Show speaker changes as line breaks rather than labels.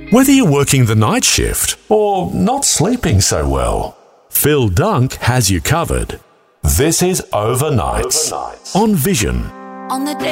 Whether you're working the night shift or not sleeping so well, Phil Dunk has you covered. This is Overnights on Vision.
On the